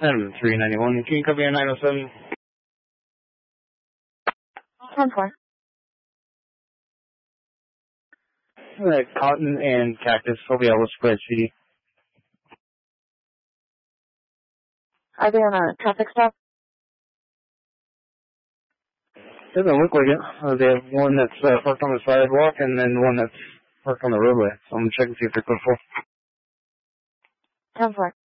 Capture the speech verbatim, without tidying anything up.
Item three ninety-one. Can you copy your nine oh seven? ten four. Alright, Cotton and Cactus, Tobiello Square City. Are they on a traffic stop? Doesn't look like it. Uh, they have one that's uh, parked on the sidewalk and then one that's parked on the roadway. So I'm gonna check and see if they're close. ten four.